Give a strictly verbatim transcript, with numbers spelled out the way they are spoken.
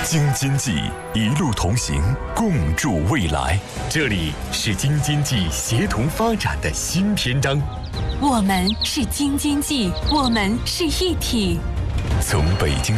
京津冀一路同行，共筑未来。这里是京津冀协同发展的新篇章。 我们是京津冀，我们是一体。 从北京